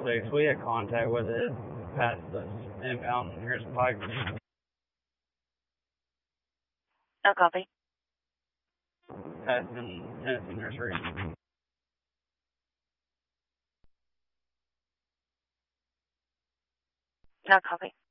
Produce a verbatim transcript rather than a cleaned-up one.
six. We had contact with it past the impound. Here's Pike. No copy. Past in Tennessee Nursery. No copy.